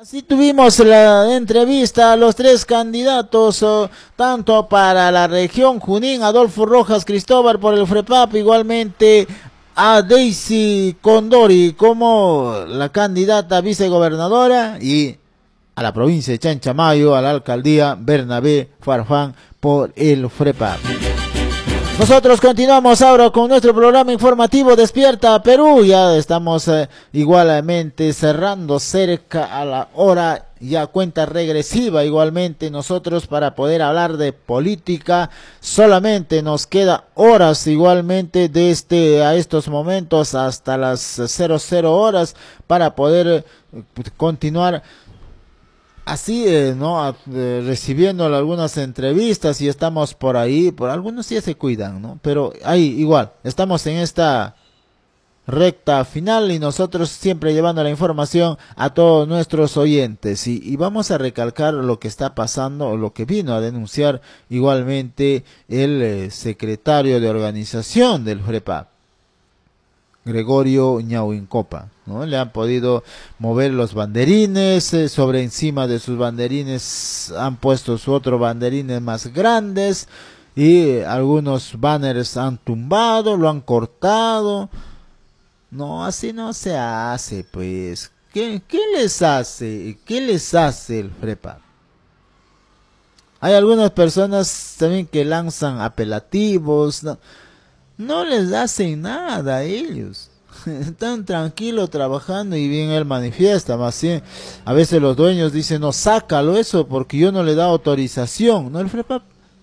Así tuvimos la entrevista a los tres candidatos, tanto para la región Junín, Adolfo Rojas Cristóbal por el FREPAP, igualmente a Daisy Condori como la candidata vicegobernadora y a la provincia de Chanchamayo, a la alcaldía Bernabé Farfán por el FREPAP. Nosotros continuamos ahora con nuestro programa informativo Despierta Perú. Ya estamos igualmente cerrando cerca a la hora, ya cuenta regresiva igualmente nosotros para poder hablar de política. Solamente nos queda horas igualmente desde a estos momentos hasta las 00 horas para poder continuar así, ¿no? Recibiendo algunas entrevistas y estamos por ahí, por algunos sí se cuidan, ¿no? Pero ahí igual, estamos en esta recta final y nosotros siempre llevando la información a todos nuestros oyentes y vamos a recalcar lo que está pasando o lo que vino a denunciar igualmente el secretario de organización del FREPAP, Gregorio Ñauincopa, ¿no? Le han podido mover los banderines, sobre encima de sus banderines han puesto su otro banderines más grandes y algunos banners han tumbado, lo han cortado. No, así no se hace, pues. ¿Qué les hace? ¿Qué les hace el FREPAP? Hay algunas personas también que lanzan apelativos, no les hacen nada a ellos. Están tranquilos trabajando y bien él manifiesta, más bien a veces los dueños dicen, no, sácalo eso porque yo no le da autorización. No, el FREPAP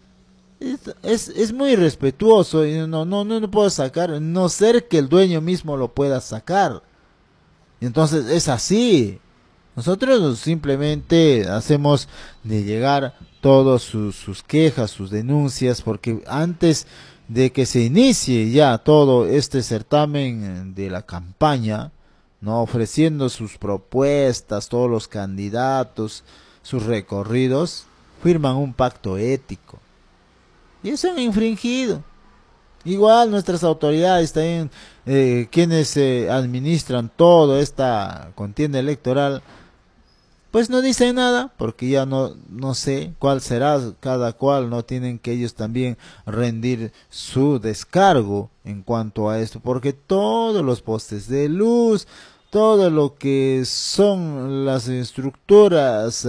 es muy respetuoso y no puedo sacar, no ser que el dueño mismo lo pueda sacar. Y entonces es así. Nosotros simplemente hacemos de llegar todas sus quejas, sus denuncias, porque antes de que se inicie ya todo este certamen de la campaña, no ofreciendo sus propuestas, todos los candidatos, sus recorridos, firman un pacto ético. Y eso han infringido. Igual nuestras autoridades también, quienes administran toda esta contienda electoral, pues no dicen nada, porque ya no sé cuál será cada cual, no tienen que ellos también rendir su descargo en cuanto a esto, porque todos los postes de luz, todo lo que son las estructuras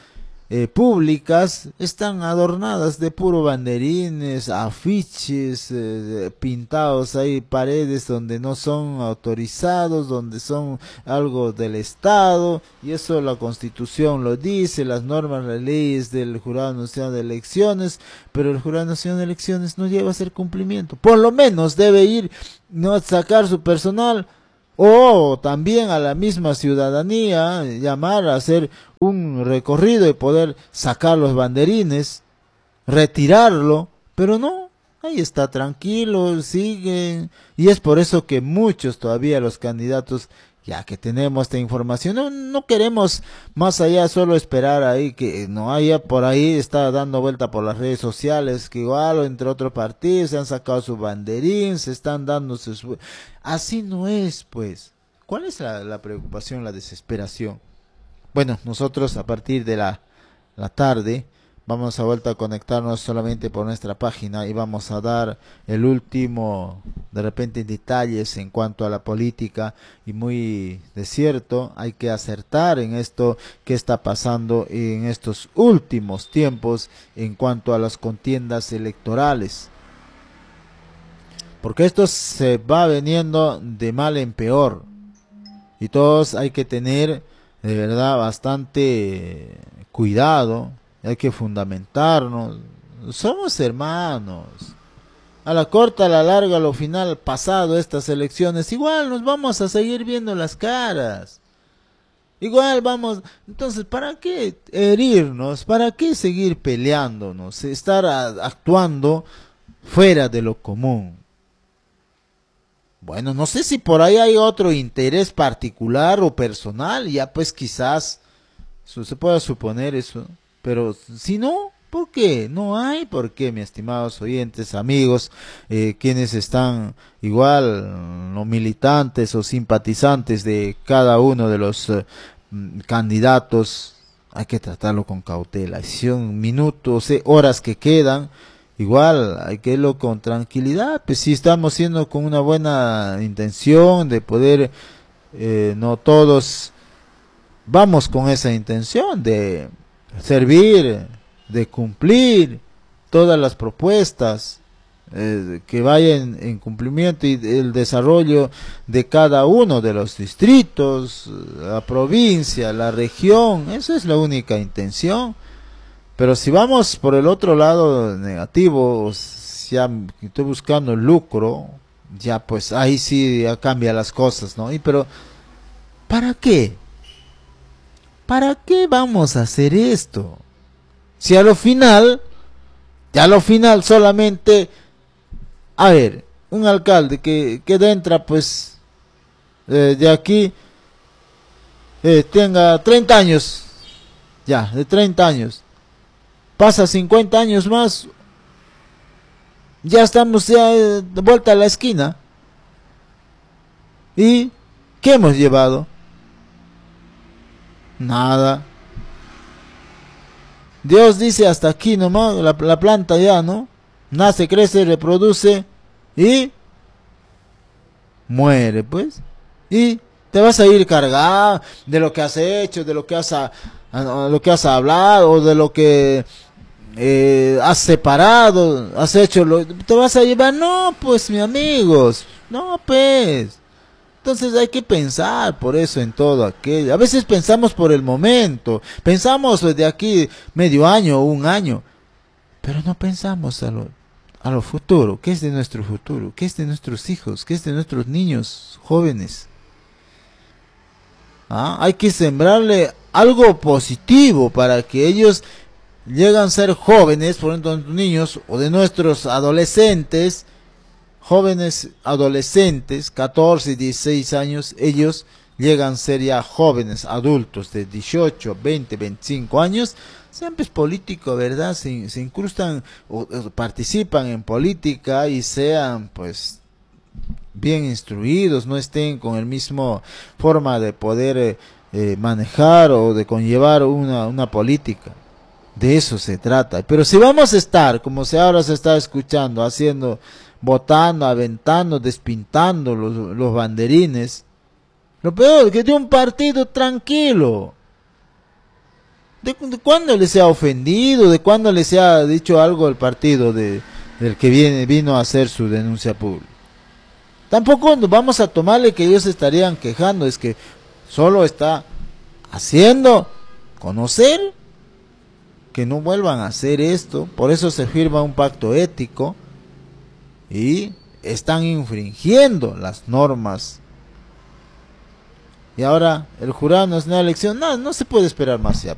públicas están adornadas de puro banderines, afiches, pintados ahí, paredes donde no son autorizados, donde son algo del Estado, y eso la Constitución lo dice, las normas, las leyes del Jurado Nacional de Elecciones, pero el Jurado Nacional de Elecciones no lleva a hacer cumplimiento. Por lo menos debe ir, no sacar su personal, o también a la misma ciudadanía llamar a hacer un recorrido y poder sacar los banderines, retirarlo, pero no, ahí está tranquilo, siguen, y es por eso que muchos todavía los candidatos, ya que tenemos esta información, no queremos más allá solo esperar ahí que no haya por ahí, está dando vuelta por las redes sociales, que igual o entre otros partidos se han sacado su banderín, se están dándose su... Así no es, pues. ¿Cuál es la preocupación, la desesperación? Bueno, nosotros a partir de la tarde vamos a vuelta a conectarnos solamente por nuestra página y vamos a dar el último, de repente, detalles en cuanto a la política, y muy de cierto hay que acertar en esto que está pasando en estos últimos tiempos en cuanto a las contiendas electorales, porque esto se va veniendo de mal en peor y todos hay que tener de verdad bastante cuidado, hay que fundamentarnos, somos hermanos, a la corta, a la larga, a lo final, pasado estas elecciones, igual nos vamos a seguir viendo las caras, igual vamos, entonces ¿para qué herirnos? ¿Para qué seguir peleándonos? Estar actuando fuera de lo común. Bueno, no sé si por ahí hay otro interés particular o personal, ya pues quizás se pueda suponer eso, pero si no, ¿por qué? No hay por qué, mis estimados oyentes, amigos, quienes están igual, no militantes o simpatizantes de cada uno de los candidatos, hay que tratarlo con cautela. Si son minutos, horas que quedan, igual hay que irlo con tranquilidad. Pues si estamos siendo con una buena intención de poder, no todos vamos con esa intención de servir, de cumplir todas las propuestas, que vayan en cumplimiento y el desarrollo de cada uno de los distritos, la provincia, la región. Esa es la única intención. Pero si vamos por el otro lado negativo, ya estoy buscando lucro, ya pues ahí sí ya cambia las cosas, ¿no? Pero ¿para qué? ¿Para qué vamos a hacer esto? Si a lo final, ya a lo final solamente, a ver, un alcalde que entra pues de aquí, tenga 30 años, ya, de 30 años, pasa 50 años más, ya estamos ya de vuelta a la esquina. ¿Y qué hemos llevado? Nada. Dios dice hasta aquí nomás, la planta ya, ¿no? Nace, crece, reproduce y muere, pues. Y te vas a ir cargado de lo que has hecho, de lo que lo que has hablado, de lo que has separado, has hecho, te vas a llevar. No, pues, mi amigos, no, pues. Entonces hay que pensar por eso en todo aquello. A veces pensamos por el momento, pensamos de aquí medio año o un año, pero no pensamos a lo futuro. ¿Qué es de nuestro futuro? ¿Qué es de nuestros hijos? ¿Qué es de nuestros niños jóvenes? ¿Ah? Hay que sembrarle algo positivo para que ellos lleguen a ser jóvenes, por ejemplo, niños o de nuestros adolescentes, jóvenes adolescentes, 14, 16 años, ellos llegan a ser ya jóvenes adultos de 18, 20, 25 años, sean pues políticos, ¿verdad? Se incrustan o participan en política y sean pues bien instruidos, no estén con el mismo forma de poder manejar o de conllevar una política. De eso se trata. Pero si vamos a estar, como ahora se está escuchando, haciendo, botando, aventando, despintando los banderines, lo peor que de un partido tranquilo. ¿De cuándo les ha ofendido? ¿De cuándo les ha dicho algo el partido del que vino a hacer su denuncia pública? Tampoco vamos a tomarle que ellos estarían quejando, es que solo está haciendo conocer que no vuelvan a hacer esto. Por eso se firma un pacto ético y están infringiendo las normas. Y ahora el Jurado Nacional de Elección, no se puede esperar más ya.